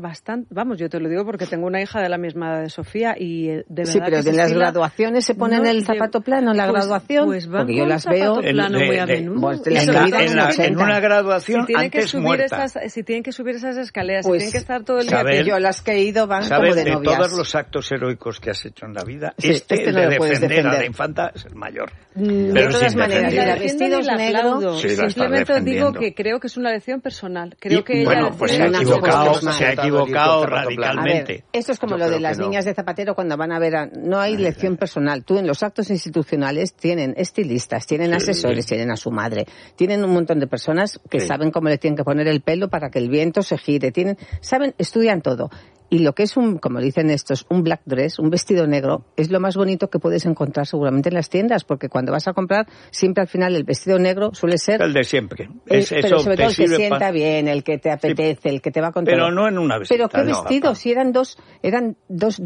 bastante... Vamos, yo te lo digo porque tengo una hija de la misma edad de Sofía y de verdad sí, pero que en las graduaciones se ponen el zapato plano en la graduación. Pues van porque yo las veo... plano muy a menudo. En una graduación antes muerta. Si tienen que subir esas escaleras, pues, si tienen que estar todo el día... Saber, yo las que he ido van como de novias. De todos los actos heroicos que has hecho en la vida, sí, el no de lo puedes defender a la infanta es el mayor. De todas maneras, la vestidos negros... Simplemente digo que creo que es una lección personal. Creo que bueno, pues se ha equivocado radicalmente. Ver, esto es como lo de las niñas de Zapatero cuando van a ver... No hay lección personal. Tú en los actos institucionales tienen estilistas, tienen asesores, tienen a su madre, tienen un montón de personas que saben cómo le tienen que poner el pelo para que el viento se gire, estudian todo. Y lo que es como dicen estos, un black dress, un vestido negro, es lo más bonito que puedes encontrar seguramente en las tiendas, porque cuando vas a comprar, siempre al final el vestido negro suele ser... El de siempre. Pero sobre todo el que sienta bien, el que te apetece, el que te va a contar. Pero no en una vestida. Pero qué vestido, si eran dos telas,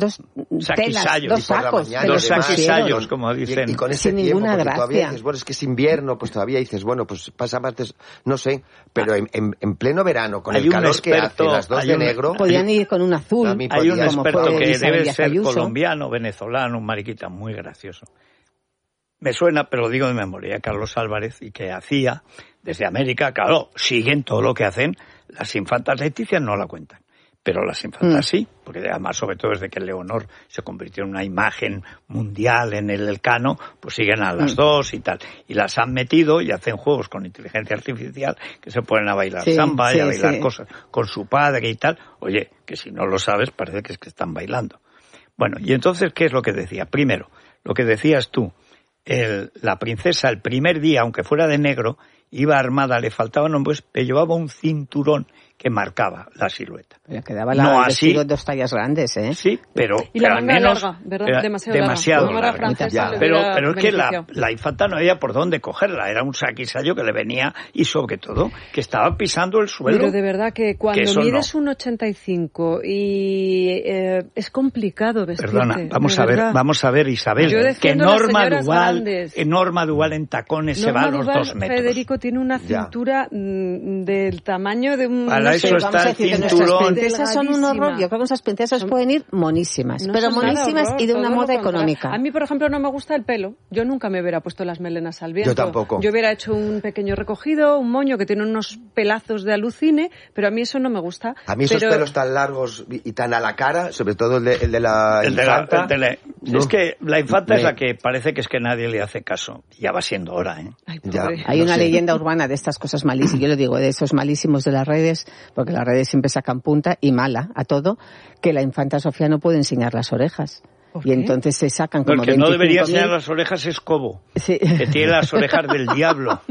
dos sacos. Dos saquisayos, como dicen. Y con ese sin tiempo, ninguna gracia. Todavía dices, bueno, es que es invierno, pues todavía dices, bueno, pues pasa martes, no sé, pero en pleno verano, con el calor que hace, las dos de negro... Podían ir con un azul. Hay un experto que debe ser colombiano, venezolano, un mariquita muy gracioso. Me suena, pero lo digo de memoria, Carlos Álvarez, y que hacía desde América, claro, siguen todo lo que hacen, las infantas Leticias no la cuentan, pero las infantas sí, porque además, sobre todo desde que Leonor se convirtió en una imagen mundial en el Elcano, pues siguen a las dos y tal. Y las han metido y hacen juegos con inteligencia artificial que se ponen a bailar samba y a bailar cosas con su padre y tal. Oye, que si no lo sabes parece que es que están bailando. Bueno, y entonces, ¿qué es lo que decía? Primero, lo que decías tú, la princesa el primer día, aunque fuera de negro, iba armada, le faltaban hombres, pero llevaba un cinturón que marcaba la silueta. Le quedaba el vestido 2 tallas grandes, ¿eh? Sí, pero y la al manga menos larga, ¿verdad? Demasiado larga. Pero es que la la infanta no había por dónde cogerla, era un saquisayo que le venía y sobre todo que estaba pisando el suelo. Pero de verdad que cuando mides un 85 y es complicado vestirte. Perdona, vamos a ver Isabel, que Norma Duval en tacones se va a los 2 metros. Federico tiene una cintura del tamaño de un... Para eso está el cinturón. Princesas son un horror. Yo creo que esas princesas pueden ir monísimas, pero monísimas y de una moda económica. A mí, por ejemplo, no me gusta el pelo. Yo nunca me hubiera puesto las melenas al viento. Yo tampoco. Yo hubiera hecho un pequeño recogido, un moño que tiene unos pelazos de alucine, pero a mí eso no me gusta. A mí esos pelos tan largos y tan a la cara, sobre todo el de la infanta. Es que la infanta es la que parece que es que nadie le hace caso. Ya va siendo hora, ¿eh? Ay, hay una leyenda urbana de estas cosas malísimas, yo lo digo, de esos malísimos de las redes, porque las redes siempre sacan punta y mala a todo, que la infanta Sofía no puede enseñar las orejas. Y entonces se sacan como 25.000. Porque no debería enseñar las orejas es Cobo, que tiene las orejas del diablo.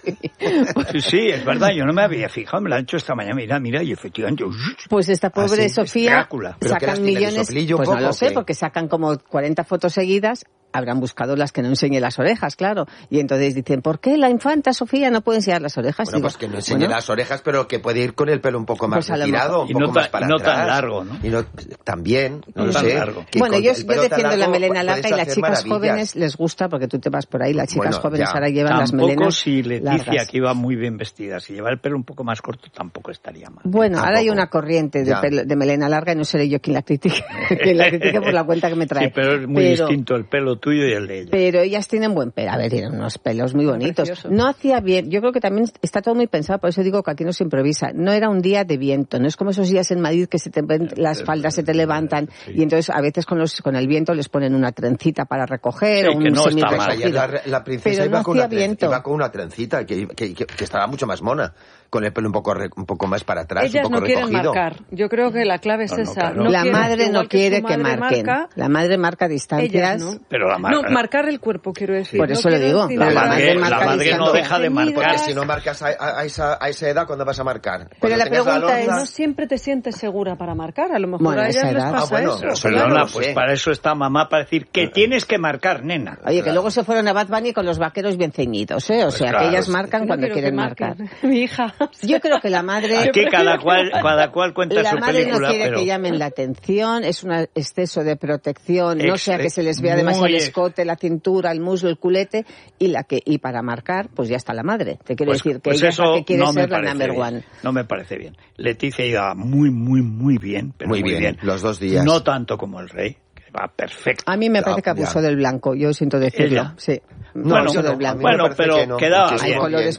Sí, es verdad, yo no me había fijado, me lo han hecho esta mañana, mira, y efectivamente... Pues esta pobre Sofía sacan millones, pues no lo sé, porque sacan como 40 fotos seguidas, habrán buscado las que no enseñe las orejas, claro. Y entonces dicen, ¿por qué la infanta Sofía no puede enseñar las orejas? Bueno, pues que no enseñe las orejas, pero que puede ir con el pelo un poco más retirado, un poco más para atrás. Y no tan largo, ¿no? Y no, también, no lo sé. Bueno, yo defiendo la melena larga y las chicas jóvenes les gusta, porque tú te vas por ahí, las chicas jóvenes ahora llevan las melenas tampoco si Leticia, largas. Que iba muy bien vestida, si lleva el pelo un poco más corto, tampoco estaría mal. Bueno, ahora hay una corriente de melena larga y no seré yo quien la critique, por la cuenta que me trae. Sí, pero es muy distinto el pelo tuyo y el de ella. Pero ellas tienen buen pelo, a ver, tienen unos pelos muy bonitos. Precioso. No hacía bien, yo creo que también está todo muy pensado, por eso digo que aquí no se improvisa. No era un día de viento, no es como esos días en Madrid que las faldas se te levantan y entonces a veces con el viento les ponen una trencita para recoger o un semirrecogido. La princesa iba con una trencita que estaba mucho más mona, con el pelo un poco más para atrás, ellas un poco no recogido. quieren marcar, yo creo que la clave es esa. Claro. La madre no quiere que marquen. La madre marca distancias. No. Pero marcar el cuerpo, quiero decir. Por eso le digo. La madre no deja de marcar. Porque si no marcas a esa edad, ¿cuándo vas a marcar? Pero la pregunta es, no siempre te sientes segura para marcar. A lo mejor a ellas les pasa eso. Perdona, pues para eso está mamá, para decir que tienes que marcar, nena. Oye, que luego se fueron a Bad Bunny con los vaqueros bien ceñidos, ¿eh? O sea, que ellas marcan cuando quieren marcar. Mi hija. Yo creo que la madre... Aquí cada cual cuenta su película. La madre no quiere que llamen la atención, es un exceso de protección, no sea que se les vea demasiado el escote, la cintura, el muslo, el culete, y para marcar, pues ya está la madre. Te quiero decir que ella es la que quiere ser la number one. No me parece bien. Leticia iba muy, muy, muy bien, pero muy bien. Los 2 días. No tanto como el rey, que va perfecto. A mí me parece que abusó del blanco, yo siento decirlo. ¿Ella? Sí. Bueno, pero quedaba bien.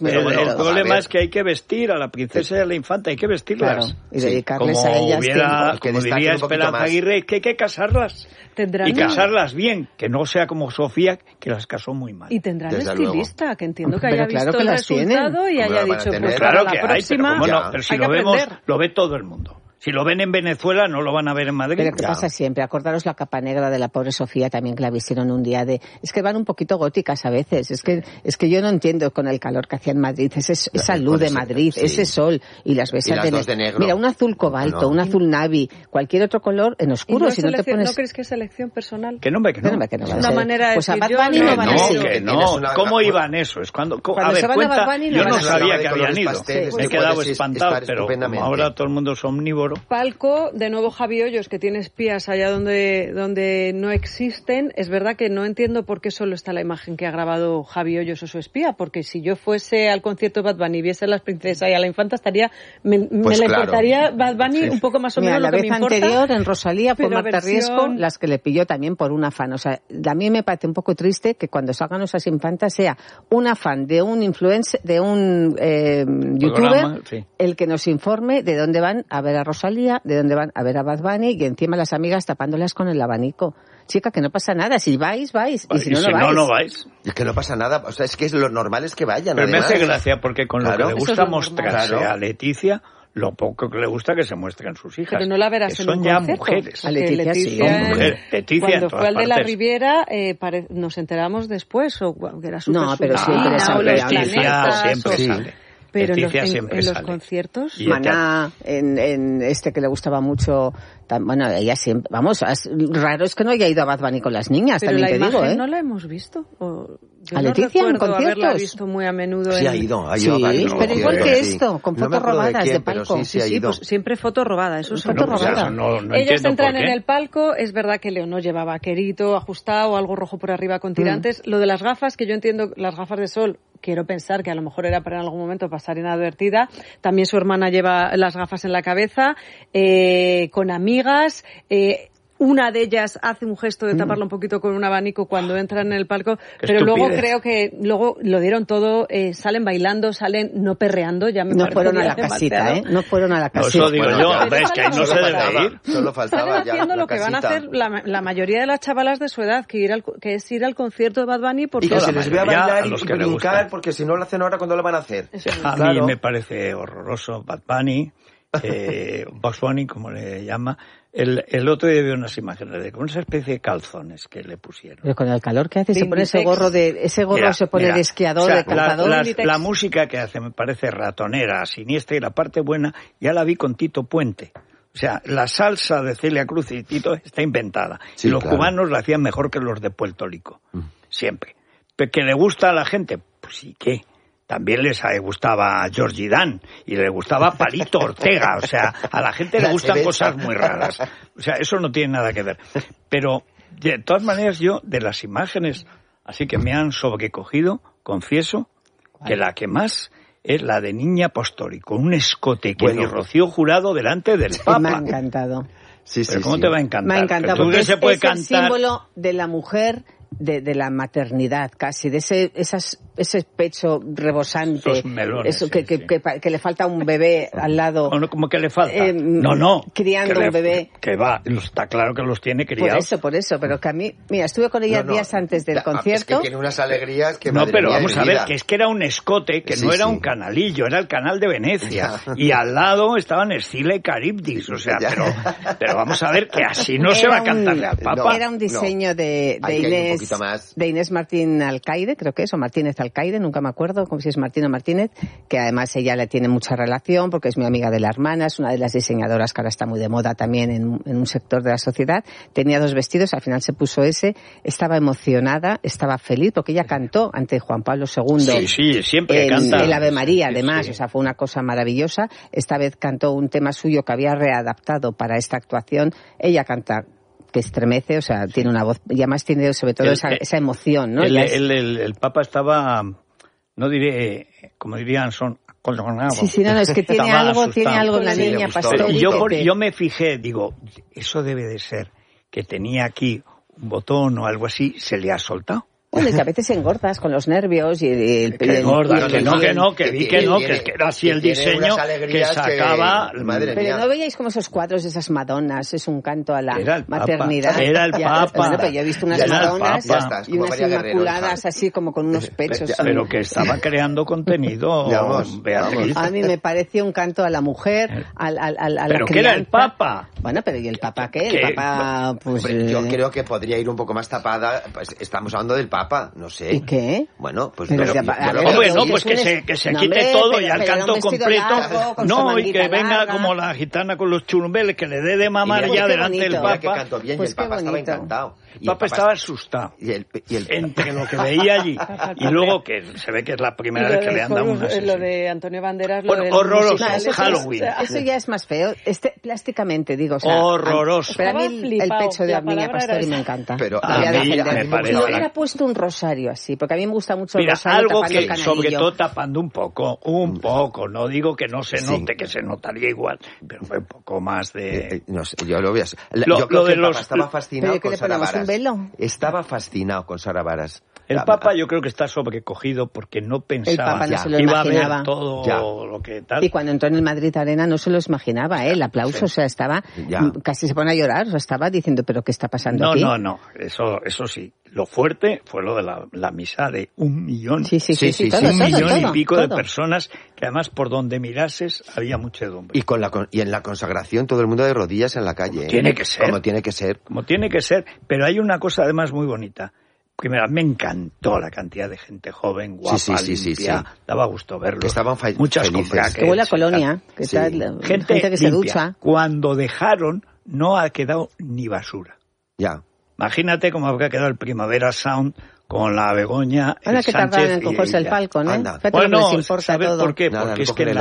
El problema es que hay que vestir a la princesa y a la infanta, hay que vestirlas. Claro, y dedicarles a ellas. Como diría Esperanza Aguirre, que hay que casarlas. Y casarlas bien, que no sea como Sofía, que las casó muy mal. Y tendrán estilista, que entiendo que haya visto el resultado y haya dicho, pues claro para que la próxima, pero si lo vemos, lo ve todo el mundo. Si lo ven en Venezuela, no lo van a ver en Madrid. Pero ¿qué pasa siempre? Acordaros la capa negra de la pobre Sofía también, que la vistieron un día Es que van un poquito góticas a veces. Es que yo no entiendo con el calor que hacía en Madrid. Esa luz de Madrid, ese sol. Y las ves de negro. Mira, un azul cobalto, un azul navy, cualquier otro color en oscuro. Si no te pones... ¿No crees que es elección personal? Que no. Es una manera de pues decir, a Bad Bunny no van a ir. Que no. ¿Cómo iban eso? Es cuando se van a Bad Bunny, yo no sabía que habían ido. Me he quedado espantado, pero como ahora todo el mundo es omnívoro. Palco, de nuevo Javi Hoyos, que tiene espías allá donde no existen. Es verdad que no entiendo por qué solo está la imagen que ha grabado Javi Hoyos o su espía, porque si yo fuese al concierto de Bad Bunny y viese a las princesas y a la infanta, me le importaría Bad Bunny un poco más o menos. Mira, lo que me importa. La vez anterior en Rosalía fue Marta Riesco las que le pilló también por un afán. O sea, a mí me parece un poco triste que cuando salgan nuestras infantas sea un afán de un influencer, de un youtuber, el que nos informe de dónde van a ver a Rosalía, de dónde van a ver a Bad Bunny, y encima las amigas tapándolas con el abanico. Chica, que no pasa nada. Si vais. Y si no vais. Es que no pasa nada. O sea, es que lo normal es que vayan. Pero además. Me hace gracia porque con lo que le gusta mostrarse a Leticia, lo poco que le gusta que se muestren sus hijas. Pero no la verás en un concierto. Son ya mujeres. A Leticia sí. Son mujeres. Leticia cuando fue al de la Riviera, nos enteramos después, o que era súper pero siempre sale. Pero en los conciertos, Maná, en este que le gustaba mucho, bueno, ella siempre, raro es que no haya ido a Bad Bunny con las niñas, pero también te digo, Pero la imagen no la hemos visto. Yo ¿A Leticia en conciertos? Haberla visto muy a menudo. Sí, ha ido a pero igual que esto, con fotos robadas de palco. Sí, pues siempre foto robada, eso es foto robada. Ellas entran en el palco, es verdad que Leonor llevaba vaquerito, ajustado, algo rojo por arriba con tirantes. Lo de las gafas, que yo entiendo, las gafas de sol, quiero pensar que a lo mejor era para en algún momento pasar inadvertida. También su hermana lleva las gafas en la cabeza, con amigas. Una de ellas hace un gesto de taparlo un poquito con un abanico cuando entran en el palco, pero luego creo que luego lo dieron todo, salen bailando, salen no perreando, ya me no fueron a la casita, no fueron a la casita. Eso digo yo, es que ahí no se debe ir. Solo faltaba Están haciendo lo que van a hacer la mayoría de las chavalas de su edad, que es ir al concierto de Bad Bunny porque y que se les vea bailar y brincar, porque si no lo hacen ahora, ¿cuándo lo van a hacer? A mí me parece horroroso Bad Bunny, Bugs Bunny, como le llama. El otro día vi unas imágenes con esa especie de calzones que le pusieron. Pero con el calor que hace se pone ese gorro de esquiador, de cazador. La música que hace me parece ratonera, siniestra, y la parte buena ya la vi con Tito Puente. O sea, la salsa de Celia Cruz y Tito está inventada. Sí, y los cubanos la hacían mejor que los de Puerto Rico. Siempre. ¿Pero que le gusta a la gente? Pues sí, ¿qué? También les gustaba Georgie Dan y le gustaba Palito Ortega. O sea, a la gente le gustan cosas muy raras. O sea, eso no tiene nada que ver. Pero, de todas maneras, yo, de las imágenes así que me han sobrecogido, confieso que la que más es la de Niña Pastori, con un escote que ni Rocío Jurado delante del Papa. Me ha encantado. Sí, pero ¿cómo te va a encantar? Me ha encantado, porque es el símbolo de la mujer, de la maternidad casi, de ese pecho rebosante, esos melones, eso que le falta un bebé al lado. No, como que le falta. Criando un bebé. Que va, está claro que los tiene criados. Por eso, pero que a mí, mira, estuve con ella días antes del concierto. Es que tiene unas alegrías que no, pero vamos a ver, que es que era un escote, que no era un canalillo, era el canal de Venecia. Y al lado estaban Escila y Caribdis, o sea, pero vamos a ver que así no se va a cantarle al Papa. Era un diseño de Inés Martín Alcaide, creo que es, o Martínez Alcaide, nunca me acuerdo si es Martín o Martínez, que además ella le tiene mucha relación porque es mi amiga de la hermana, es una de las diseñadoras que ahora está muy de moda también en un sector de la sociedad. Tenía 2 vestidos, al final se puso ese, estaba emocionada, estaba feliz porque ella cantó ante Juan Pablo II. Sí, siempre canta. El Ave María, además, o sea, fue una cosa maravillosa. Esta vez cantó un tema suyo que había readaptado para esta actuación. Ella canta que estremece, o sea, tiene una voz, y además tiene sobre todo esa emoción, ¿no? El Papa estaba, no diré, como dirían, son... Sí, no, es que tiene algo en la niña pastora. Yo me fijé, digo, eso debe de ser que tenía aquí un botón o algo así, se le ha soltado. Bueno, es que a veces engordas con los nervios y el... que era así el diseño que sacaba... Pero no veíais como esos cuadros de esas Madonas, es un canto a la maternidad. Era el Papa. Pero yo he visto unas Madonas y unas inmaculadas así como con unos pechos. Pero que estaba creando contenido, Beatriz. A mí me parecía un canto a la mujer, a la ¿Pero qué era el Papa? Bueno, pero ¿y el Papa qué? El Papa, pues... Yo creo que podría ir un poco más tapada, pues estamos hablando del Papa. No sé. ¿Y qué? Bueno, pues... pues que se quite todo y al canto completo. No, y que venga como la gitana con los churumbeles, que le dé de mamar ya delante del Papa. Que cantó bien, y el Papa estaba encantado. El Papa estaba asustado entre lo que veía allí y luego que se ve que es la primera vez que le han dado una sesión. Lo de Antonio Banderas, horroroso, Halloween. Eso ya es más feo, plásticamente digo. Horroroso. Pero a mí el pecho de Arminia Pastori me encanta. Pero a mí me parece... Yo hubiera puesto un rosario así, porque a mí me gusta mucho el Mira, rosario algo tapando el que cananillo. sobre todo tapando un poco, no digo que no se note, que se notaría igual, pero fue un poco más de... no sé, yo lo voy a... Yo creo que el Papa estaba fascinado con Sara Varas. ¿Un velo? Estaba fascinado con Sara Varas. El Papa yo creo que está sobrecogido porque no pensaba que iba a ver todo lo que tal. Y cuando entró en el Madrid Arena no se lo imaginaba, el aplauso, o sea, estaba, casi se pone a llorar, o sea, estaba diciendo, ¿pero qué está pasando aquí? No, eso sí. Lo fuerte fue lo de la misa de 1 millón. Sí, todo, 1 millón y pico de personas, que además por donde mirases había muchedumbre. Y en la consagración todo el mundo de rodillas en la calle. Tiene que ser. Como tiene que ser. Pero hay una cosa además muy bonita. Primero, me encantó la cantidad de gente joven, guapa, limpia. Daba gusto verlo. Que estaban muchas felices. Que huele a colonia. Que gente que se ducha. Cuando dejaron, no ha quedado ni basura. Ya. Imagínate cómo habría quedado el Primavera Sound con la Begoña, el Sánchez que tardaron en cogerse el Falcon, ¿eh? Bueno, ¿sabes por qué? Porque es que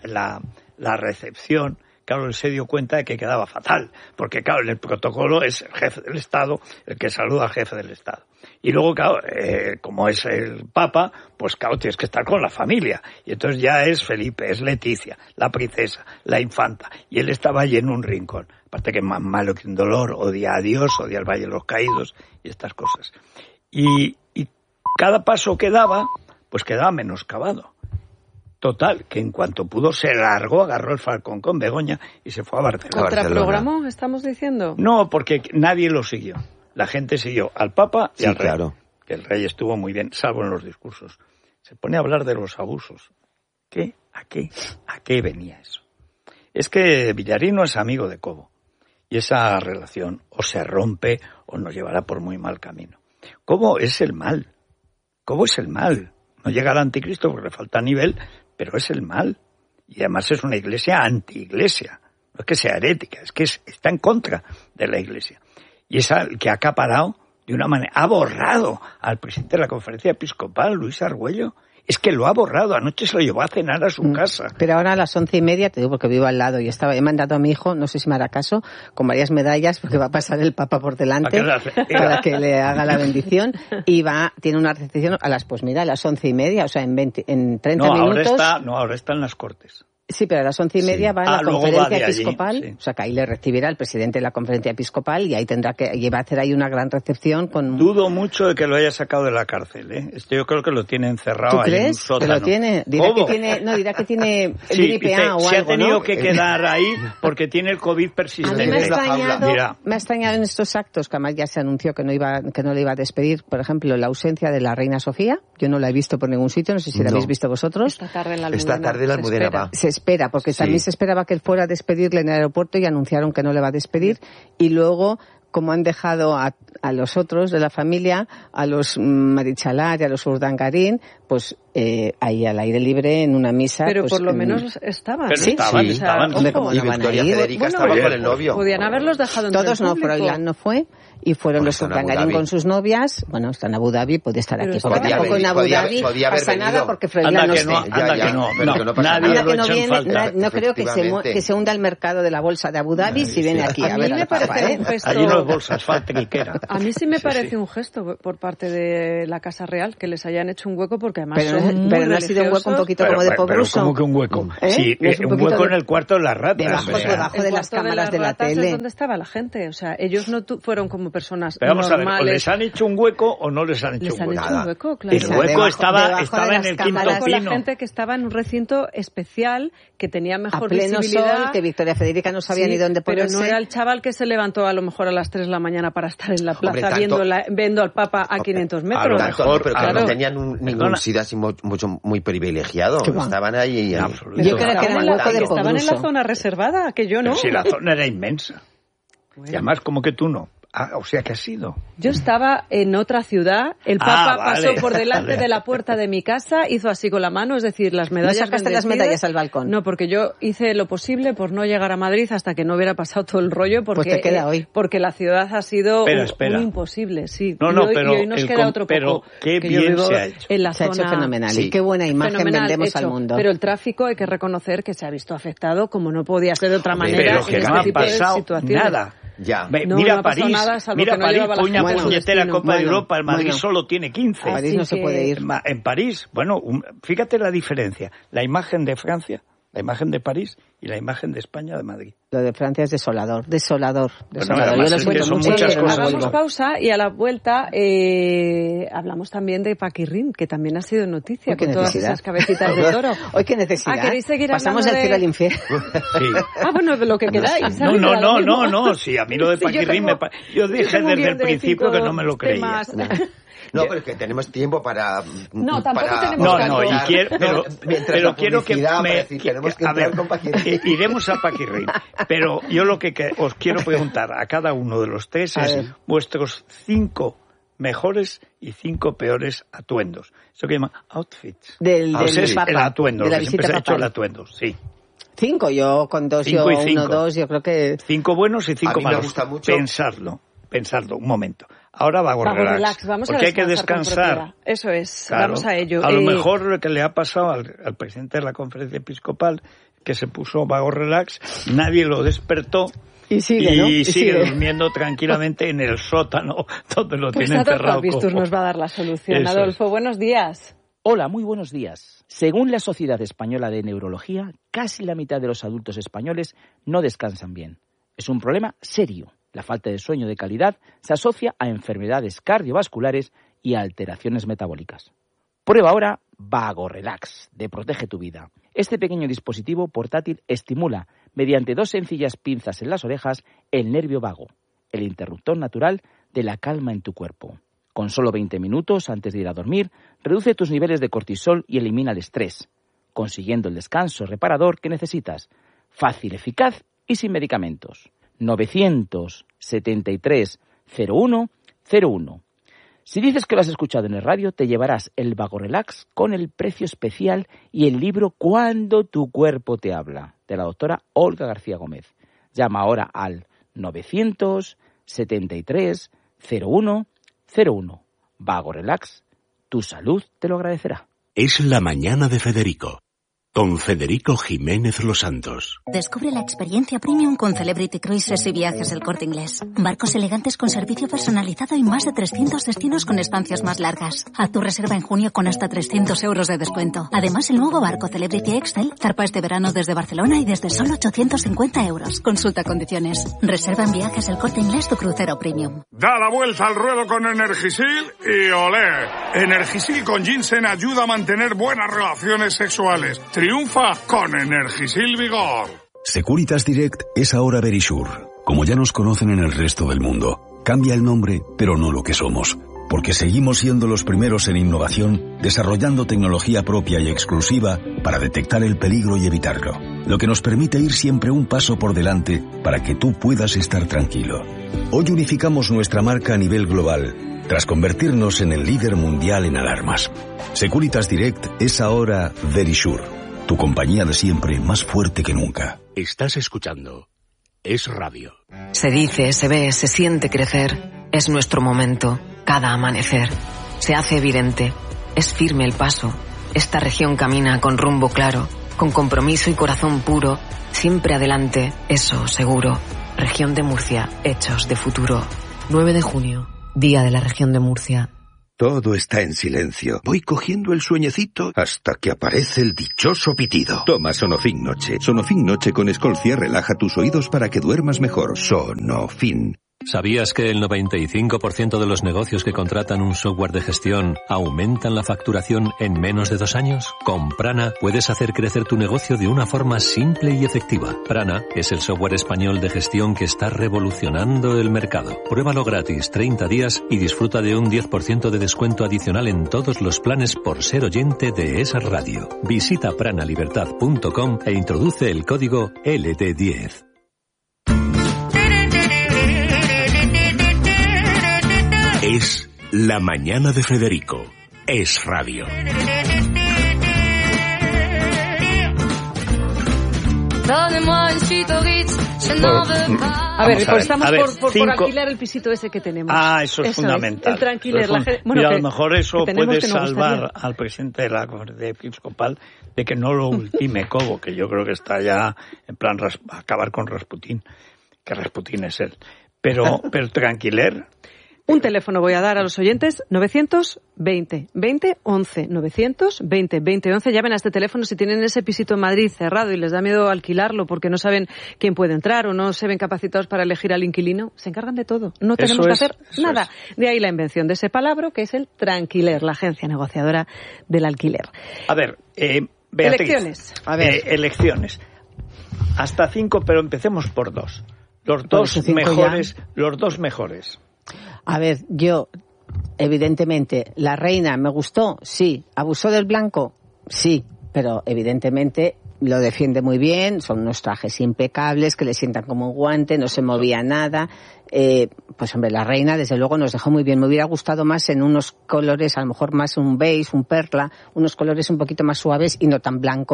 la recepción... Claro, él se dio cuenta de que quedaba fatal, porque claro, en el protocolo es el jefe del Estado el que saluda al jefe del Estado. Y luego, claro, como es el Papa, pues claro, tienes que estar con la familia. Y entonces ya es Felipe, es Leticia, la princesa, la infanta. Y él estaba allí en un rincón. Aparte que más malo que un dolor, odia a Dios, odia al Valle de los Caídos y estas cosas. Y cada paso que daba, pues quedaba menoscabado. Total, que en cuanto pudo se largó, agarró el Falcón con Begoña y se fue a Barcelona. ¿Contraprogramó, estamos diciendo? No, porque nadie lo siguió. La gente siguió al Papa y al Rey. Claro. Que el Rey estuvo muy bien, salvo en los discursos. Se pone a hablar de los abusos. ¿Qué? ¿A qué venía eso? Es que Villarino es amigo de Cobo. Y esa relación o se rompe o nos llevará por muy mal camino. Cobo es el mal. Cobo es el mal. No llega al anticristo porque le falta nivel, pero es el mal. Y además es una iglesia anti-iglesia. No es que sea herética, es que está en contra de la iglesia. Y es el que ha acaparado de una manera... Ha borrado al presidente de la conferencia episcopal, Luis Argüello. Es que lo ha borrado. Anoche se lo llevó a cenar a su casa. Pero ahora a las 11:30, te digo porque vivo al lado, y he mandado a mi hijo, no sé si me hará caso, con varias medallas, porque va a pasar el Papa por delante para que le haga la bendición, y tiene una recepción a las 11:30, o sea, en 30 minutos. Ahora está en las Cortes. Sí, pero a las 11:30 va a la conferencia episcopal, o sea, que ahí le recibirá el presidente de la conferencia episcopal y ahí va a hacer ahí una gran recepción con... Dudo mucho de que lo haya sacado de la cárcel, ¿eh? Yo creo que lo tiene encerrado ahí en un sótano. ¿Tú crees? ¿Que lo tiene? Dirá que tiene gripe A o algo, se ha tenido que quedar ahí porque tiene el COVID persistente. A mí me ha extrañado en estos actos, que además ya se anunció que no le iba a despedir, por ejemplo, la ausencia de la reina Sofía. Yo no la he visto por ningún sitio, no sé si la habéis visto vosotros. Esta tarde en la Almudena va. Se espera, porque también se esperaba que él fuera a despedirle en el aeropuerto y anunciaron que no le va a despedir. Y luego, como han dejado a los otros de la familia, a los Marichalar y a los Urdangarín, pues ahí al aire libre en una misa. Pero pues, por lo menos estaban. Pero estaban. Hombre, como no van a ir. Federica estaba con el novio. Podían haberlos dejado en todos no, Froilán no fue. Y fueron los Urdangarín con sus novias. Bueno, está en Abu Dhabi, puede estar aquí. Porque tampoco en Abu Dhabi pasa nada porque Froilán no esté. No creo que se hunda el mercado de la bolsa de Abu Dhabi si viene aquí a ver al Papa. Allí no es bolsa, es faltriquera. A mí sí me parece un gesto por parte de la Casa Real que les hayan hecho un hueco porque además pero no ha sido un hueco un poquito como de pobruso. ¿Cómo que un hueco? Sí, un hueco en el cuarto de las ratas. Debajo de las cámaras de la tele. Es donde estaba la gente. O sea, ellos no fueron como personas pero vamos normales. A ver, ¿o les han hecho un hueco o no les han hecho un hueco? Les han hecho un hueco, claro. El hueco estaba en el quinto pino. La gente que estaba en un recinto especial que tenía mejor a pleno visibilidad. Sol, que Victoria Federica no sabía ni dónde ponerse. Pero no era el chaval que se levantó a lo mejor a las 3 de la mañana para estar en la plaza viendo al Papa a 500 metros. A lo mejor, pero claro, no tenían ningún sitio así muy privilegiado. Estaban ahí. Yo creo que era un hueco de pobruso. Estaban en la zona reservada, que yo no. Pero si la zona era inmensa. Bueno. Y además, como que tú no. O sea, ¿qué has sido? Yo estaba en otra ciudad, el Papa pasó por delante de la puerta de mi casa, hizo así con la mano, es decir, las medallas. ¿No sacaste las medallas al balcón? No, porque yo hice lo posible por no llegar a Madrid hasta que no hubiera pasado todo el rollo, porque, pues te queda hoy. Porque la ciudad ha sido un imposible, sí. Pero hoy nos queda otro poco. Qué bien se ha hecho. En la se zona, ha hecho fenomenal y qué buena imagen vendemos al mundo. Pero el tráfico hay que reconocer que se ha visto afectado como no podía ser de otra manera en este tipo de situaciones. Nada. Ya. Mira París, una puñetera Copa de Europa, el Madrid solo tiene 15. A París no se puede ir. En París, fíjate la diferencia, la imagen de Francia, la imagen de París y la imagen de España de Madrid. Lo de Francia es desolador. Yo lo siento mucho. Hagamos pausa y a la vuelta hablamos también de Paquirrín, que también ha sido noticia con todas esas cabecitas de toro. Hoy qué necesidad. ¿Queréis seguir pasamos del cielo al infierno? Sí. Bueno, de lo que queráis. No, sí, a mí lo de Paquirrín yo dije desde el principio que no me lo creía. No, pero que tenemos tiempo para... No, tampoco tenemos tiempo. Pero quiero que tenemos que entrar con Paquirrín. Iremos a Paquirrín. Pero yo lo que os quiero preguntar a cada uno de los tres es vuestros 5 mejores y 5 peores atuendos. Eso que llaman outfits. Del Papa, el atuendo, de la lo que siempre se ha hecho el atuendo, sí. 5, yo con 2, 1, 2, yo creo que... 5 buenos y 5 malos. Me gusta mucho. Pensadlo, un momento. Ahora vago relax. Porque hay que descansar. Eso es, claro, vamos a ello. A lo mejor lo que le ha pasado al presidente de la conferencia episcopal, que se puso vago relax, nadie lo despertó. Y sigue durmiendo tranquilamente en el sótano donde lo tiene encerrado. Pues nos va a dar la solución. Adolfo, buenos días. Hola, muy buenos días. Según la Sociedad Española de Neurología, casi la mitad de los adultos españoles no descansan bien. Es un problema serio. La falta de sueño de calidad se asocia a enfermedades cardiovasculares y a alteraciones metabólicas. Prueba ahora Vago Relax de Protege tu Vida. Este pequeño dispositivo portátil estimula, mediante 2 sencillas pinzas en las orejas, el nervio vago, el interruptor natural de la calma en tu cuerpo. Con solo 20 minutos antes de ir a dormir, reduce tus niveles de cortisol y elimina el estrés, consiguiendo el descanso reparador que necesitas. Fácil, eficaz y sin medicamentos. 973 01 01. Si dices que lo has escuchado en el radio, te llevarás el Vago Relax con el precio especial y el libro Cuando tu cuerpo te habla, de la doctora Olga García Gómez. Llama ahora al 973 01 01. Vago Relax, tu salud te lo agradecerá. Es la mañana de Federico. Con Federico Jiménez Los Santos. Descubre la experiencia premium con Celebrity Cruises y Viajes del Corte Inglés. Barcos elegantes con servicio personalizado y más de 300 destinos con estancias más largas. Haz tu reserva en junio con hasta 300 euros de descuento. Además, el nuevo barco Celebrity Excel zarpa este verano desde Barcelona y desde solo 850 euros. Consulta condiciones. Reserva en Viajes del Corte Inglés tu crucero premium. Da la vuelta al ruedo con Energisil y olé. Energisil con ginseng ayuda a mantener buenas relaciones sexuales. Triunfa con Energisil Vigor. Securitas Direct es ahora Verisure. Como ya nos conocen en el resto del mundo, cambia el nombre, pero no lo que somos. Porque seguimos siendo los primeros en innovación, desarrollando tecnología propia y exclusiva para detectar el peligro y evitarlo. Lo que nos permite ir siempre un paso por delante para que tú puedas estar tranquilo. Hoy unificamos nuestra marca a nivel global, tras convertirnos en el líder mundial en alarmas. Securitas Direct es ahora Verisure, tu compañía de siempre más fuerte que nunca. Estás escuchando Es Radio. Se dice, se ve, se siente crecer. Es nuestro momento, cada amanecer. Se hace evidente, es firme el paso. Esta región camina con rumbo claro, con compromiso y corazón puro. Siempre adelante, eso seguro. Región de Murcia, hechos de futuro. 9 de junio, Día de la Región de Murcia. Todo está en silencio. Voy cogiendo el sueñecito hasta que aparece el dichoso pitido. Toma Sonofin Noche. Sonofin Noche con Escolcia relaja tus oídos para que duermas mejor. Sonofin. ¿Sabías que el 95% de los negocios que contratan un software de gestión aumentan la facturación en menos de 2 años? Con Prana puedes hacer crecer tu negocio de una forma simple y efectiva. Prana es el software español de gestión que está revolucionando el mercado. Pruébalo gratis 30 días y disfruta de un 10% de descuento adicional en todos los planes por ser oyente de esa radio. Visita pranalibertad.com e introduce el código LD10. Es La Mañana de Federico. Es Radio. A ver, pues estamos por alquilar el pisito ese que tenemos. Eso es fundamental. El tranquiler. Mira, a lo mejor eso puede salvar al presidente de la Conferencia Episcopal de que no lo ultime Cobo, que yo creo que está ya en plan acabar con Rasputín, que Rasputín es él. Pero tranquiler. Un teléfono voy a dar a los oyentes, 920-20-11, 920-20-11. Llamen a este teléfono si tienen ese pisito en Madrid cerrado y les da miedo alquilarlo porque no saben quién puede entrar o no se ven capacitados para elegir al inquilino. Se encargan de todo. No tenemos que hacer nada. De ahí la invención de ese palabra que es el Tranquiler, la agencia negociadora del alquiler. A ver, Beatriz, elecciones. Elecciones. Hasta 5, pero empecemos por 2. Los dos mejores. A ver, yo, evidentemente, la reina me gustó, sí. ¿Abusó del blanco? Sí. Pero, evidentemente, lo defiende muy bien. Son unos trajes impecables que le sientan como un guante, no se movía nada. Pues, hombre, la reina, desde luego, nos dejó muy bien. Me hubiera gustado más en unos colores, a lo mejor más un beige, un perla, unos colores un poquito más suaves y no tan blanco.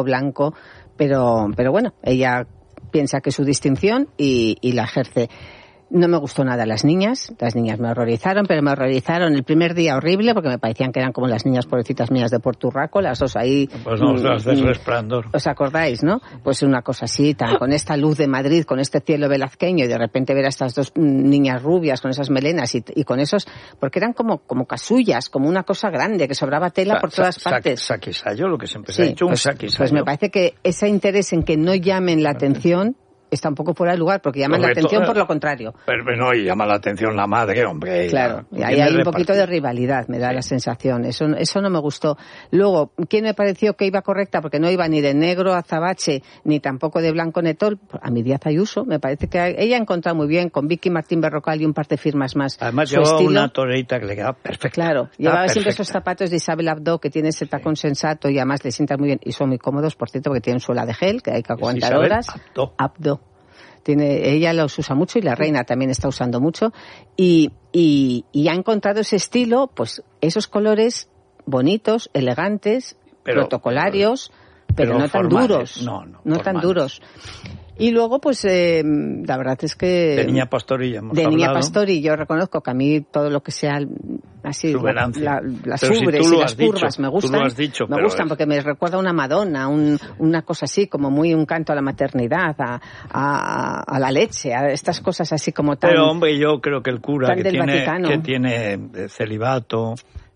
Pero bueno, ella piensa que es su distinción y la ejerce. No me gustó nada las niñas me horrorizaron, pero me horrorizaron el primer día horrible porque me parecían que eran como las niñas pobrecitas mías de Puerto Urraco, las dos ahí. Pues no, las del Resplandor. ¿Os acordáis, no? Pues una cosa así, con esta luz de Madrid, con este cielo velazqueño y de repente ver a estas dos niñas rubias con esas melenas y con esos, porque eran como casullas, como una cosa grande, que sobraba tela por todas partes. Saquisayo, lo que siempre se ha dicho, un saquisayo. Pues me parece que ese interés en que no llamen la atención está un poco fuera de lugar, porque llaman la atención por lo contrario. Pero no, y llama la atención la madre, hombre. Claro, y ahí hay un poquito de rivalidad, me da la sensación. Eso no me gustó. Luego, ¿quién me pareció que iba correcta? Porque no iba ni de negro azabache, ni tampoco de blanco netol. A mi Díaz Ayuso, me parece que ella ha encontrado muy bien, con Vicky Martín Berrocal y un par de firmas más. Además, llevaba una toreita que le quedaba perfecta. Claro, llevaba siempre esos zapatos de Isabel Abdo, que tiene ese tacón sensato y además le sientan muy bien. Y son muy cómodos, por cierto, porque tienen suela de gel, que hay que aguantar horas. Abdo. Ella los usa mucho y la reina también está usando mucho y ha encontrado ese estilo, pues esos colores bonitos, elegantes, protocolarios, pero no tan duros, no tan duros. Y luego, pues, la verdad es que... De Niña Pastori ya hemos hablado. De Niña Pastori, yo reconozco que a mí todo lo que sea así, las ubres y las curvas me gustan. Me gustan porque me recuerda a una Madonna, una cosa así, como muy un canto a la maternidad, a la leche, a estas cosas así como tan... Pero, hombre, yo creo que el cura que tiene celibato...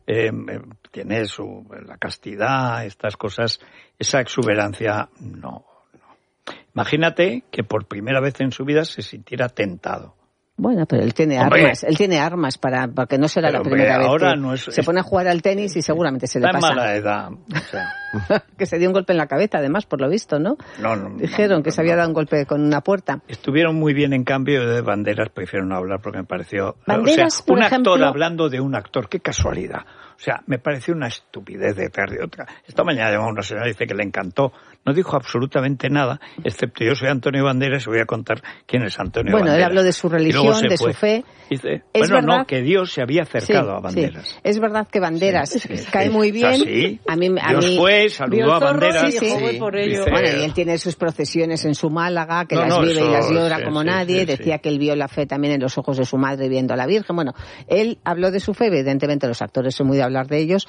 tiene la castidad, estas cosas, esa exuberancia, no. Imagínate que por primera vez en su vida se sintiera tentado. Bueno, pero él tiene armas porque no será la primera vez que se pone a jugar al tenis y seguramente se le pasa. Está en mala edad. O sea. Que se dio un golpe en la cabeza, además, por lo visto, ¿no? No. Dijeron que se había dado un golpe con una puerta. Estuvieron muy bien, en cambio, de Banderas prefiero no hablar porque me pareció... Banderas, o sea, un ejemplo, actor hablando de un actor, qué casualidad. O sea, me pareció una estupidez detrás de otra. Esta mañana llamó una señora y dice que le encantó. No dijo absolutamente nada, excepto yo soy Antonio Banderas y voy a contar quién es Antonio Banderas. Bueno, él habló de su religión, de su fe. Dice, bueno, que Dios se había acercado a Banderas. Sí. Es verdad que Banderas cae muy bien. ¿Sí? Dios fue, saludó a Banderas. Sí. Por ello. Bueno, y él tiene sus procesiones en su Málaga, que las vive y las llora como nadie. Decía que él vio la fe también en los ojos de su madre viendo a la Virgen. Bueno, él habló de su fe, evidentemente los actores son muy de hablar de ellos.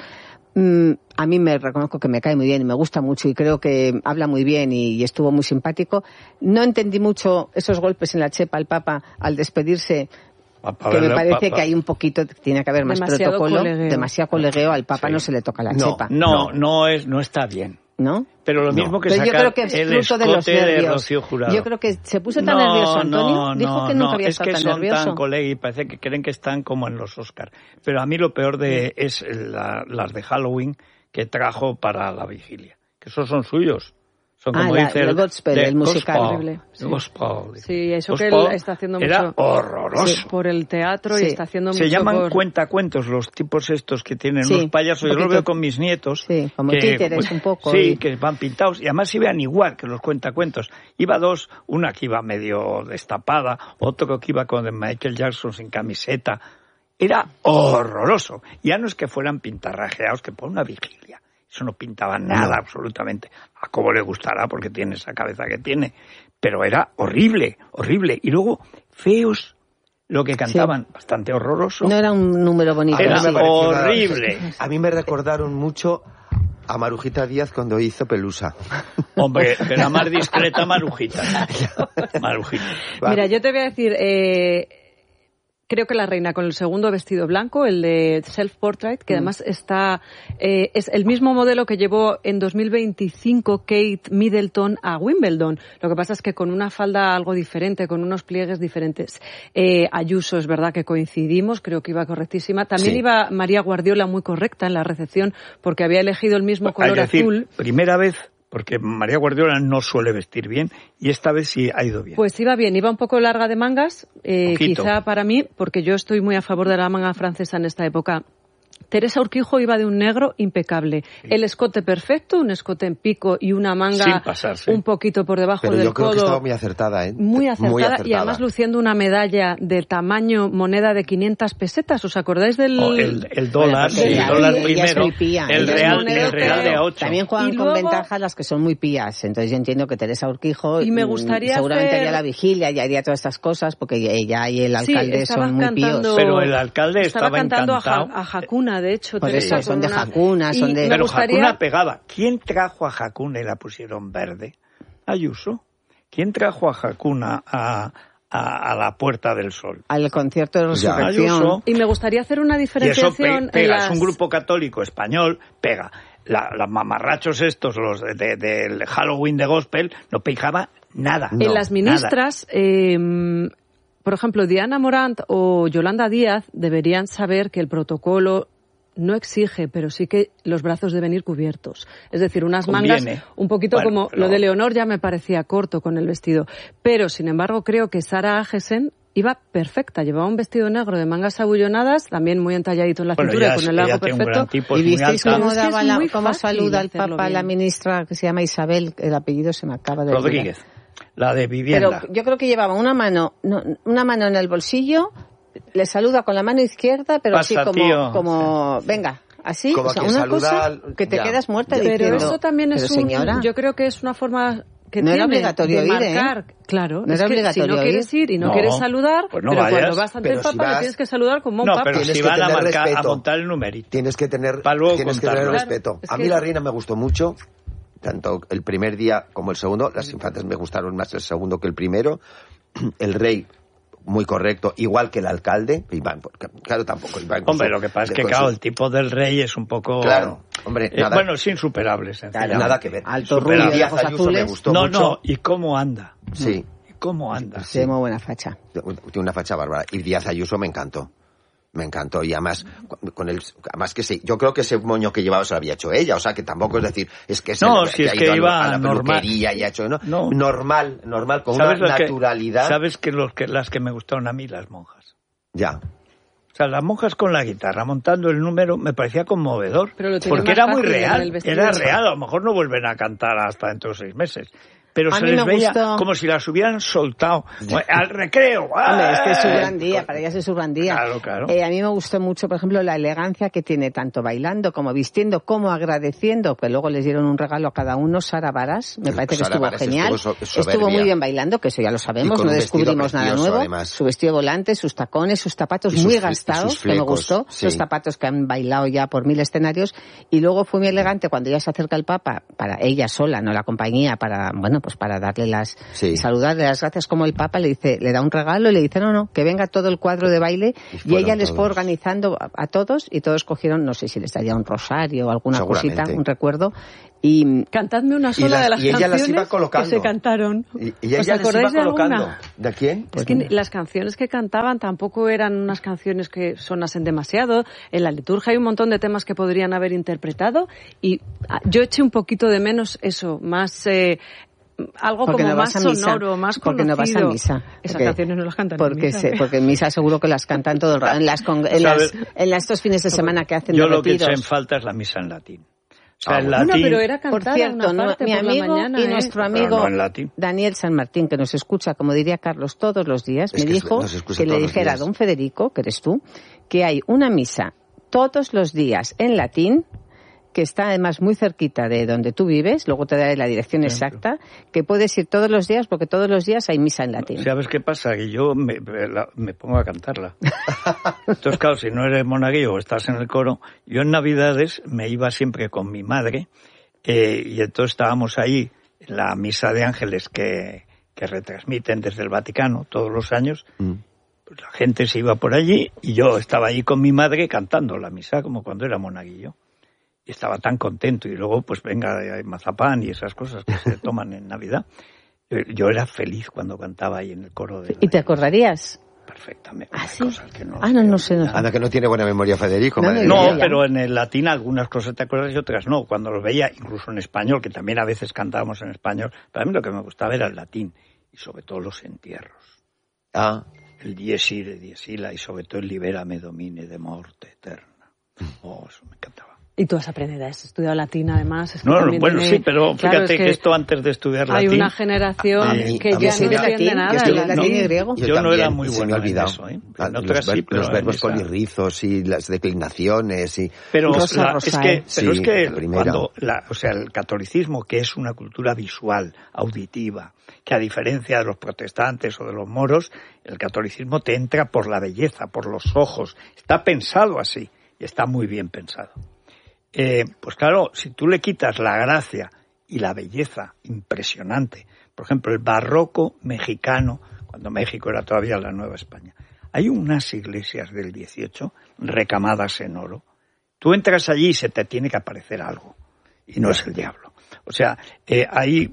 A mí me reconozco que me cae muy bien y me gusta mucho y creo que habla muy bien y estuvo muy simpático. No entendí mucho esos golpes en la chepa al Papa al despedirse, que me parece que hay un poquito, tiene que haber más protocolo, demasiado colegueo, al Papa no se le toca la chepa. No está bien. ¿No? Pero lo mismo que sacar yo creo que es el escote de los nervios. De Rocío Jurado. Yo creo que se puso tan nervioso Antonio. Dijo que nunca había estado tan nervioso. Es que son tan colegas y parece que creen que están como en los Oscar. Pero a mí lo peor es las de Halloween que trajo para la vigilia. Que esos son suyos. Son como dice el Gospel, el musical. Horrible. Gospel. Sí, eso que él está haciendo mucho. Era horroroso. Sí, por el teatro y está haciendo mucho. Se llaman cuentacuentos los tipos estos que tienen unos payasos. Yo los veo con mis nietos. Sí, como títeres un poco. Sí, que van pintados y además iban igual que los cuentacuentos. Iba dos, una que iba medio destapada, otro que iba con Michael Jackson sin camiseta. Era horroroso. Ya no es que fueran pintarrajeados, que por una vigilia. Eso no pintaba nada, absolutamente. A Cobo le gustará porque tiene esa cabeza que tiene. Pero era horrible, horrible. Y luego, feos, lo que cantaban, bastante horroroso. No era un número bonito. Era horrible. A mí me recordaron mucho a Marujita Díaz cuando hizo Pelusa. Hombre, era más discreta Marujita. Mira, yo te voy a decir... Creo que la reina con el segundo vestido blanco, el de Self-Portrait, que además está es el mismo modelo que llevó en 2025 Kate Middleton a Wimbledon. Lo que pasa es que con una falda algo diferente, con unos pliegues diferentes. Ayuso, es verdad que coincidimos, creo que iba correctísima. También iba María Guardiola muy correcta en la recepción porque había elegido el mismo color azul. Primera vez... Porque María Guardiola no suele vestir bien y esta vez sí ha ido bien. Pues iba bien, iba un poco larga de mangas, quizá para mí, porque yo estoy muy a favor de la manga francesa en esta época. Teresa Urquijo iba de un negro impecable. Sí. El escote perfecto, un escote en pico y una manga un poquito por debajo del codo. Pero yo creo que estaba muy acertada, ¿eh? Muy acertada y además luciendo una medalla de tamaño moneda de 500 pesetas. ¿Os acordáis del...? El dólar, el dólar primero, el real de a 8. También juegan con ventaja las que son muy pías. Entonces yo entiendo que Teresa Urquijo y me gustaría seguramente haría la vigilia y haría todas estas cosas porque ella y el alcalde son muy píos. Pero el alcalde estaba cantando encantado. a Hakuna, de hecho. Por eso, son de Hakuna, son de... Pero Hakuna pegaba. ¿Quién trajo a Hakuna y la pusieron verde? Ayuso. ¿Quién trajo a Hakuna a la Puerta del Sol? Al concierto de Resurrección. Y me gustaría hacer una diferenciación. Y eso pega, es un grupo católico español, pega. Los mamarrachos estos, los del Halloween de Gospel, no pegaba nada. En las ministras... por ejemplo, Diana Morant o Yolanda Díaz deberían saber que el protocolo no exige, pero sí que los brazos deben ir cubiertos. Es decir, unas mangas un poquito como lo de Leonor ya me parecía corto con el vestido. Pero, sin embargo, creo que Sara Agesen iba perfecta. Llevaba un vestido negro de mangas abullonadas, también muy entalladito en la cintura y con el largo perfecto. ¿Y visteis cómo saluda al Papa la ministra que se llama Isabel? El apellido se me acaba de Rodríguez. La de vivienda. Pero yo creo que llevaba una mano en el bolsillo, le saluda con la mano izquierda, pero pasa, así como venga, así, como o sea, una cosa que te quedas muerta diciendo. Pero eso también es señora, yo creo que es una forma que no tiene era obligatorio de marcar, claro, no era obligatorio si no quieres ir y no quieres saludar, pues no pero vayas, cuando vas ante el Papa le tienes que saludar como un Papa. Pero si van a marcar, a montar el numerito. Tienes que tener respeto. A mí la reina me gustó mucho. Tanto el primer día como el segundo, las infantes me gustaron más el segundo que el primero. El rey, muy correcto, igual que el alcalde. Iván, claro, tampoco Iván. Hombre, lo que pasa es que, claro, el tipo del rey es un poco... Claro, hombre, nada. Bueno, es insuperable, sencillamente. Nada que ver. Alto rubio, Díaz Ayuso me gustó mucho. No, ¿y cómo anda? Sí. ¿Cómo anda? Tiene muy buena facha. Tiene una facha bárbara. Y Díaz Ayuso me encantó. Me encantó, y además, además que sí, yo creo que ese moño que llevaba se lo había hecho ella, o sea que tampoco es decir, es que se si es que iba a la peluquería y ha hecho, normal, con una naturalidad. ¿Sabes las que me gustaron a mí? Las monjas. Ya. O sea, las monjas con la guitarra montando el número me parecía conmovedor, porque era muy real, era real, a lo mejor no vuelven a cantar hasta dentro de 6 meses. Pero se les veía como si las hubieran soltado al recreo. Hombre, este es su gran día, para ellas es su gran día. Claro. A mí me gustó mucho, por ejemplo, la elegancia que tiene tanto bailando como vistiendo, como agradeciendo, que luego les dieron un regalo a cada uno, Sara Baras, me parece que estuvo genial. Estuvo muy bien bailando, que eso ya lo sabemos, no descubrimos nada nuevo. Además. Su vestido volante, sus tacones, sus zapatos muy gastados, que me gustó, esos zapatos que han bailado ya por 1000 escenarios. Y luego fue muy elegante cuando ya se acerca el Papa, para ella sola, no la compañía, para darle saludarle las gracias, como el Papa le da un regalo y le dice no, que venga todo el cuadro de baile, y ella les fue organizando a todos, y todos cogieron, no sé si les daría un rosario o alguna cosita, un recuerdo, y cantadme una sola de las canciones que se cantaron. Y ella les iba colocando. ¿De quién? Es que las canciones que cantaban tampoco eran unas canciones que sonasen demasiado. En la liturgia hay un montón de temas que podrían haber interpretado, y yo eché un poquito de menos eso, más algo porque como más sonoro, más conocido. Porque no vas a misa. Esas canciones no las cantan en misa. Porque en misa seguro que las cantan todo el rato. En estos fines de semana que hacen yo de lo que retiros. eché en falta es la misa en latín. O sea, en latín. Pero era cantada, por cierto, mi amigo y nuestro amigo Daniel San Martín, que nos escucha, como diría Carlos, todos los días, me dijo que le dijera a don Federico, que eres tú, que hay una misa todos los días en latín, que está además muy cerquita de donde tú vives, luego te daré la dirección exacta, que puedes ir todos los días, porque todos los días hay misa en latín. ¿Sabes qué pasa? Que yo me pongo a cantarla. Entonces, claro, si no eres monaguillo o estás en el coro, yo en Navidades me iba siempre con mi madre, y entonces estábamos ahí en la misa de ángeles que retransmiten desde el Vaticano todos los años. Pues la gente se iba por allí y yo estaba allí con mi madre cantando la misa como cuando era monaguillo. Y estaba tan contento, y luego pues venga hay mazapán y esas cosas que se toman en Navidad. Yo era feliz cuando cantaba ahí en el coro de... ¿Y te acordarías? Perfectamente. ¿Ah, sí? Cosas que no sé. Anda, que no tiene buena memoria Federico. No, pero en el latín algunas cosas te acuerdas y otras no. Cuando los veía, incluso en español, que también a veces cantábamos en español, para mí lo que me gustaba era el latín, y sobre todo los entierros. El Dies Irae, Dies Illa, y sobre todo el Libérame Domine de morte eterna. Eso me encantaba. Y tú has aprendido, has estudiado latín además. Es que sí, pero fíjate que esto antes de estudiar latín... Hay una generación que ya no entiende nada. Latín y griego. Yo no era muy bueno en eso. Los verbos colirizos y las declinaciones y... Pero es que cuando el catolicismo, que es una cultura visual, auditiva, que a diferencia de los protestantes o de los moros, el catolicismo te entra por la belleza, por los ojos. Está pensado así, y está muy bien pensado. Pues claro, si tú le quitas la gracia y la belleza impresionante, por ejemplo, el barroco mexicano, cuando México era todavía la Nueva España, hay unas iglesias del 18 recamadas en oro. Tú entras allí y se te tiene que aparecer algo, y no es el diablo. O sea, hay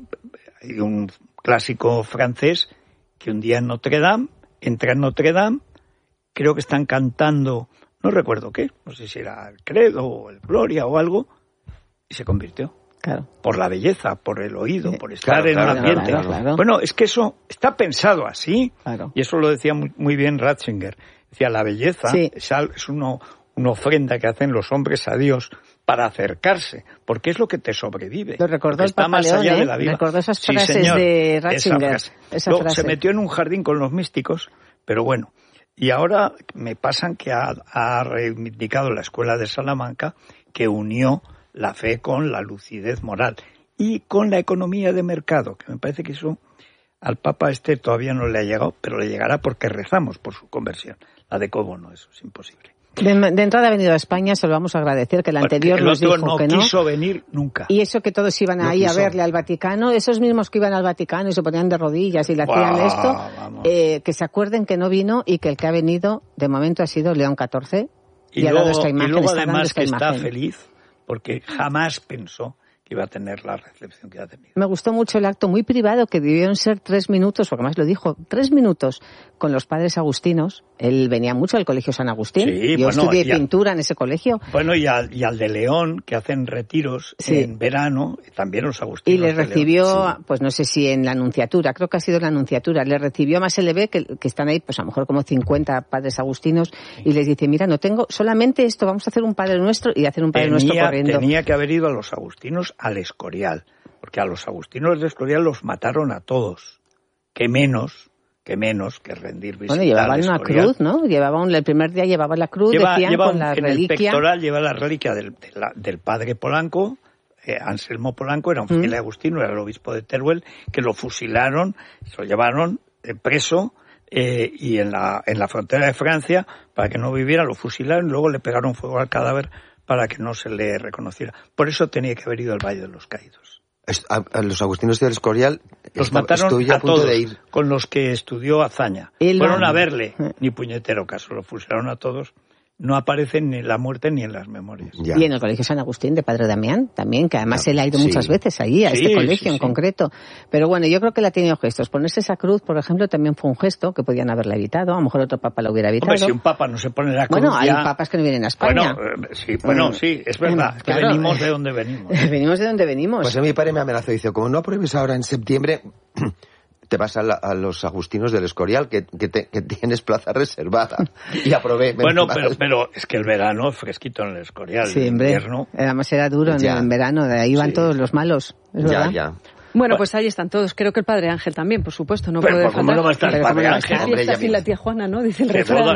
un clásico francés que un día en Notre Dame, entra en Notre Dame, creo que están cantando... No recuerdo qué, no sé si era el credo o el gloria o algo, y se convirtió. Claro. Por la belleza, por el oído, por estar en un ambiente. Claro. Bueno, es que eso está pensado así, y eso lo decía muy bien Ratzinger. Decía, la belleza es una ofrenda que hacen los hombres a Dios para acercarse, porque es lo que te sobrevive. Lo recordó el Papa León, de la vida. Recordó esas frases de Ratzinger. Esa frase. Se metió en un jardín con los místicos, pero bueno. Y ahora me pasan que ha reivindicado la Escuela de Salamanca, que unió la fe con la lucidez moral y con la economía de mercado, que me parece que eso al Papa todavía no le ha llegado, pero le llegará porque rezamos por su conversión. La de Cobo no, eso es imposible. De entrada ha venido a España, se lo vamos a agradecer, que el anterior nos dijo que no. No quiso venir nunca. Y eso que todos iban ahí a verle al Vaticano, esos mismos que iban al Vaticano y se ponían de rodillas y le hacían esto, que se acuerden que no vino y que el que ha venido de momento ha sido León XIV y ha dado esta imagen. Y luego además que está feliz porque jamás pensó iba a tener la recepción que ha tenido. Me gustó mucho el acto muy privado, que debieron ser 3 minutos, porque además lo dijo, 3 minutos con los padres agustinos. Él venía mucho al Colegio San Agustín. Sí, yo estudié pintura en ese colegio. Bueno, y al de León, que hacen retiros en verano, también los agustinos. Y le recibió, pues no sé si en la Anunciatura, creo que ha sido la Anunciatura, le recibió a Maselevé, que están ahí, pues a lo mejor como 50 padres agustinos, y les dice, mira, no tengo solamente esto, vamos a hacer un Padre Nuestro, y hacer un Padre Nuestro corriendo. Tenía que haber ido a los agustinos al Escorial, porque a los agustinos del Escorial los mataron a todos. Que menos que rendir visita. Bueno, llevaban una cruz, ¿no? El primer día llevaba la cruz, decían, con la reliquia. En el pectoral lleva la reliquia del padre Polanco, Anselmo Polanco, era un fiel agustino, era el obispo de Teruel, que lo fusilaron, se lo llevaron preso, y en la frontera de Francia, para que no viviera, lo fusilaron y luego le pegaron fuego al cadáver para que no se le reconociera. Por eso tenía que haber ido al Valle de los Caídos. A los agustinos del Escorial los mataron a todos, con los que estudió Azaña. Fueron a verle, ni puñetero caso, lo fusilaron a todos. No aparece ni en la muerte ni en las memorias. Ya. Y en el Colegio San Agustín de Padre Damián también, que además él ha ido muchas veces allí, a este colegio en concreto. Pero bueno, yo creo que él ha tenido gestos. Ponerse esa cruz, por ejemplo, también fue un gesto que podían haberla evitado. A lo mejor otro papa lo hubiera evitado. Hombre, si un papa no se pone la cruz. Bueno, hay papas que no vienen a España. Sí, es verdad. Que venimos de donde venimos. Venimos de donde venimos. Pues a mi padre me amenazó y dice, como no apruebes ahora en septiembre, te vas a los agustinos del Escorial, que tienes plaza reservada. Y aprobé. Bueno, pero es que el verano es fresquito en el Escorial. Sí, el invierno. Además era duro en verano, de ahí van todos los malos. ¿Es verdad? Ya. Bueno, pues ahí están todos. Creo que el Padre Ángel también, por supuesto, no puede faltar. ¿Cómo no va a estar el Padre Ángel? Fiestas sin la tía Juana, ¿no? Dice el refrán.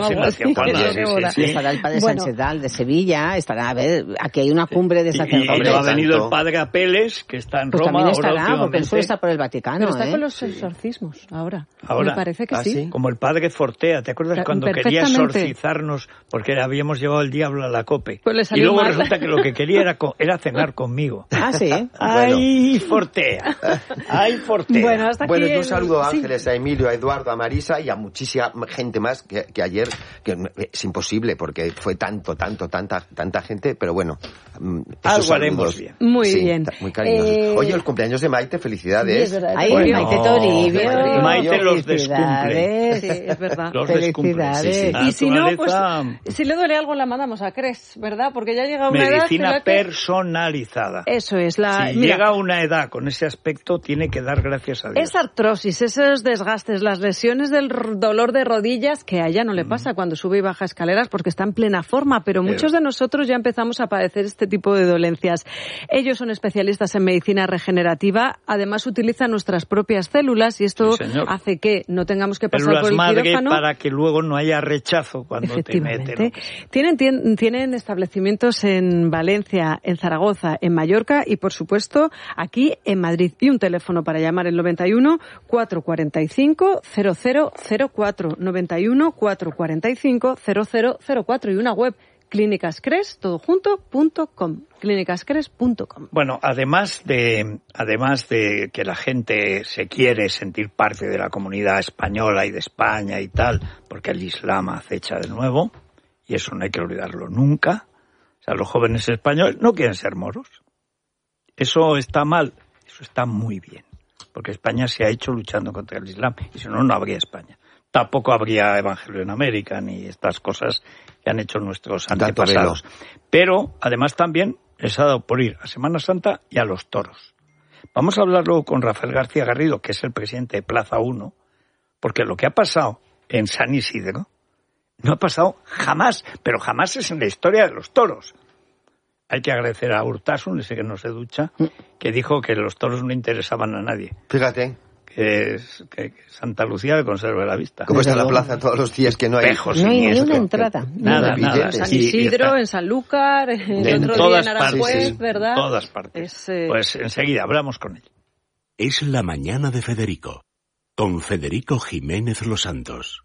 Sí. Estará el Padre Sánchez Dal de Sevilla, estará, a ver, aquí hay una cumbre de sacerdotes. Y ha venido el Padre Apeles, que está en Roma. También estará, porque él suele estar por el Vaticano. Pero está con los exorcismos ahora. Me parece que sí. Como el Padre Fortea, ¿te acuerdas cuando quería exorcizarnos porque habíamos llevado el diablo a la cope? Pues y luego resulta que lo que quería era cenar conmigo. Ah, sí. ¡Ay, Fortea! ¡Ay, Fortea! Bueno, hasta aquí bueno, yo saludo a Ángeles, a Emilio, a Eduardo, a Marisa y a muchísima gente más que ayer, que es imposible porque fue tanta gente, pero bueno. Algo haremos bien. Muy bien. Muy cariñosos. Oye, el cumpleaños de Maite, felicidades. Sí, Maite Toribio. Maite los descumple. Sí, es verdad. Los descumple. Sí. Y si no, pues, si le duele algo, la mandamos a Cres, ¿verdad? Porque ya llega una edad... Medicina personalizada. Eso es. Si llega una edad con ese aspecto, tiene que dar gracias a Dios. Esa artrosis, esos desgastes, las lesiones del dolor de rodillas, que a ella no le pasa cuando sube y baja escaleras porque está en plena forma, pero muchos de nosotros ya empezamos a padecer este tipo de dolencias. Ellos son especialistas en medicina regenerativa, además utilizan nuestras propias células y esto hace que no tengamos que pasar por el quirófano. Para que luego no haya rechazo cuando te meten. Tienen establecimientos en Valencia, en Zaragoza, en Mallorca y, por supuesto, aquí en Madrid. Y un teléfono para llamar el 91 445 0004, 91 445 0004 y una web clínicascres.com, clínicascres.com. Bueno, además de que la gente se quiere sentir parte de la comunidad española y de España y tal, porque el Islam acecha de nuevo, y eso no hay que olvidarlo nunca. O sea, los jóvenes españoles no quieren ser moros. Eso está mal, eso está muy bien, porque España se ha hecho luchando contra el Islam, y si no, no habría España. Tampoco habría Evangelio en América, ni estas cosas que han hecho nuestros antepasados. Pero, además, también les ha dado por ir a Semana Santa y a los toros. Vamos a hablar luego con Rafael García Garrido, que es el presidente de Plaza 1, porque lo que ha pasado en San Isidro no ha pasado jamás, pero jamás es en la historia de los toros. Hay que agradecer a Urtasun, ese que no se ducha, que dijo que los toros no interesaban a nadie. Fíjate. Que Santa Lucía le conserve la vista. ¿Cómo está la plaza todos los días que no hay? No hay ni una entrada. Nada. En San Isidro, en Sanlúcar, el otro día en Aranjuez, ¿verdad? En todas partes. Pues enseguida hablamos con él. Es la mañana de Federico, con Federico Jiménez Los Santos.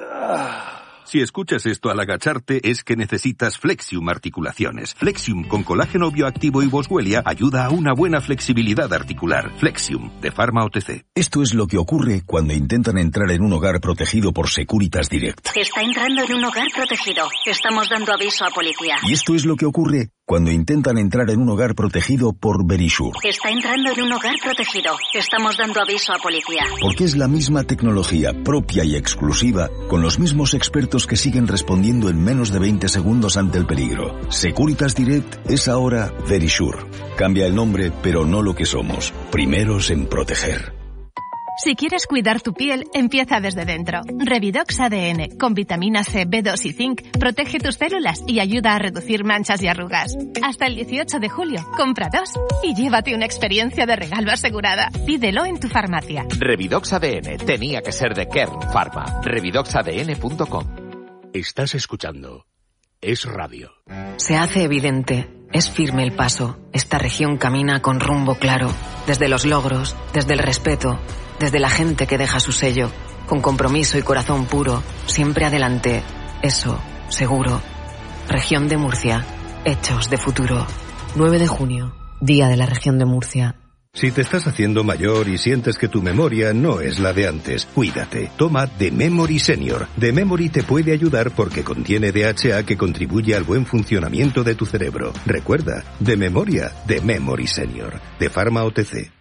Si escuchas esto al agacharte es que necesitas Flexium Articulaciones. Flexium con colágeno bioactivo y boswellia ayuda a una buena flexibilidad articular. Flexium, de Pharma OTC. Esto es lo que ocurre cuando intentan entrar en un hogar protegido por Securitas Direct. Está entrando en un hogar protegido. Estamos dando aviso a policía. Y esto es lo que ocurre cuando intentan entrar en un hogar protegido por Verisure. Está entrando en un hogar protegido. Estamos dando aviso a policía. Porque es la misma tecnología propia y exclusiva, con los mismos expertos que siguen respondiendo en menos de 20 segundos ante el peligro. Securitas Direct es ahora Verisure. Cambia el nombre, pero no lo que somos. Primeros en proteger. Si quieres cuidar tu piel, empieza desde dentro. Revidox ADN, con vitamina C, B2 y zinc, protege tus células y ayuda a reducir manchas y arrugas. Hasta el 18 de julio, compra 2 y llévate una experiencia de regalo asegurada. Pídelo en tu farmacia. Revidox ADN tenía que ser de Kern Pharma. Revidoxadn.com. Estás escuchando Es Radio. Se hace evidente, es firme el paso. Esta región camina con rumbo claro, desde los logros, desde el respeto, desde la gente que deja su sello, con compromiso y corazón puro, siempre adelante. Eso, seguro. Región de Murcia, hechos de futuro. 9 de junio, Día de la Región de Murcia. Si te estás haciendo mayor y sientes que tu memoria no es la de antes, cuídate. Toma The Memory Senior. The Memory te puede ayudar porque contiene DHA que contribuye al buen funcionamiento de tu cerebro. Recuerda, de memoria, The Memory Senior. De Pharma OTC.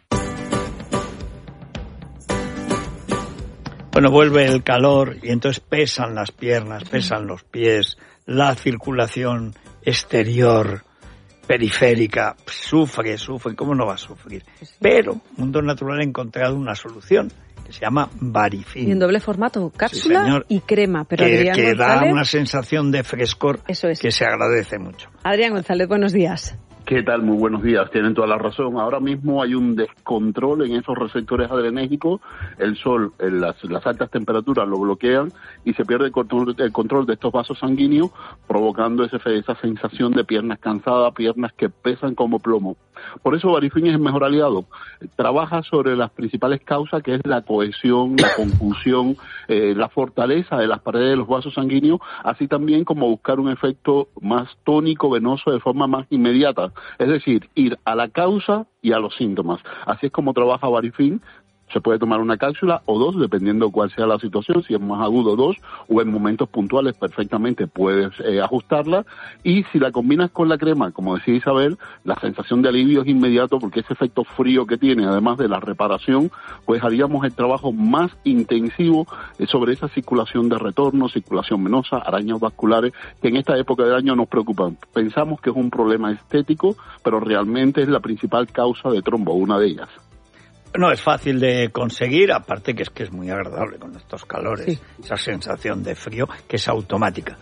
Bueno, vuelve el calor y entonces pesan las piernas, pesan los pies, la circulación exterior, periférica, sufre, ¿cómo no va a sufrir? Pero Mundo Natural ha encontrado una solución que se llama Varifin. Y en doble formato, cápsula y crema, pero que da una sensación de frescor que se agradece mucho. Adrián González, buenos días. ¿Qué tal? Muy buenos días. Tienen toda la razón. Ahora mismo hay un descontrol en esos receptores adrenérgicos. El sol, las altas temperaturas lo bloquean y se pierde el control de estos vasos sanguíneos, provocando esa sensación de piernas cansadas, piernas que pesan como plomo. Por eso Varifin es el mejor aliado. Trabaja sobre las principales causas, que es la cohesión, la confusión, la fortaleza de las paredes de los vasos sanguíneos, así también como buscar un efecto más tónico, venoso, de forma más inmediata. Es decir, ir a la causa y a los síntomas. Así es como trabaja Varifin. Se puede tomar una cápsula o 2, dependiendo cuál sea la situación. Si es más agudo, 2, o en momentos puntuales perfectamente puedes ajustarla. Y si la combinas con la crema, como decía Isabel, la sensación de alivio es inmediato, porque ese efecto frío que tiene, además de la reparación, pues haríamos el trabajo más intensivo sobre esa circulación de retorno, circulación venosa, arañas vasculares, que en esta época del año nos preocupan. Pensamos que es un problema estético, pero realmente es la principal causa de trombo, una de ellas. No es fácil de conseguir, aparte que es muy agradable con estos calores, esa sensación de frío que es automática.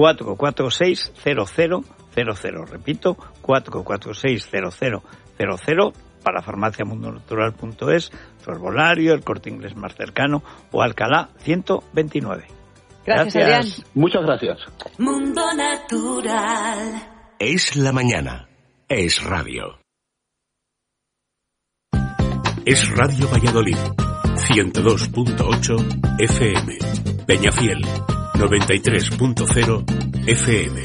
446-0000, repito, 446-0000 para farmaciamundonatural.es, su herbolario, el Corte Inglés más cercano o Alcalá 129. Gracias, Adrián. Muchas gracias. Mundo Natural. Es la mañana. Es radio. Es Radio Valladolid, 102.8 FM, Peñafiel, 93.0 FM.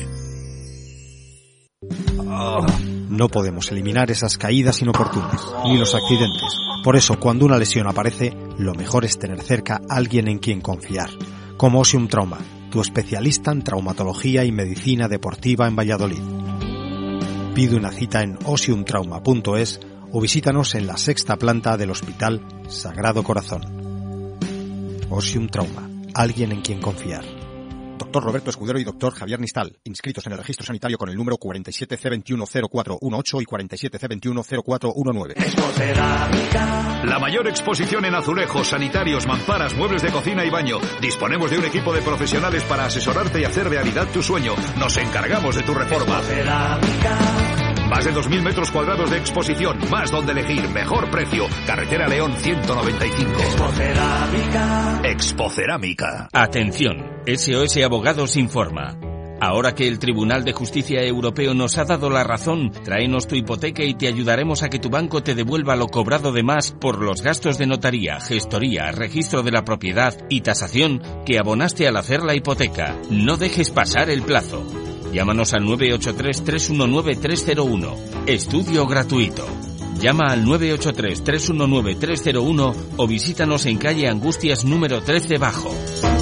No podemos eliminar esas caídas inoportunas, ni los accidentes. Por eso, cuando una lesión aparece, lo mejor es tener cerca a alguien en quien confiar. Como Osium Trauma, tu especialista en traumatología y medicina deportiva en Valladolid. Pide una cita en osiumtrauma.es o visítanos en la 6ª planta del Hospital Sagrado Corazón. Osium Trauma, alguien en quien confiar. Doctor Roberto Escudero y Doctor Javier Nistal, inscritos en el registro sanitario con el número 47C210418 y 47C210419. La mayor exposición en azulejos, sanitarios, mamparas, muebles de cocina y baño. Disponemos de un equipo de profesionales para asesorarte y hacer realidad tu sueño. Nos encargamos de tu reforma. Más de 2.000 metros cuadrados de exposición, más donde elegir, mejor precio. Carretera León 195. Expocerámica. Atención, SOS Abogados informa. Ahora que el Tribunal de Justicia Europeo nos ha dado la razón, tráenos tu hipoteca y te ayudaremos a que tu banco te devuelva lo cobrado de más por los gastos de notaría, gestoría, registro de la propiedad y tasación que abonaste al hacer la hipoteca. No dejes pasar el plazo. Llámanos al 983-319-301. Estudio gratuito. Llama al 983-319-301 o visítanos en calle Angustias número 13 Bajo.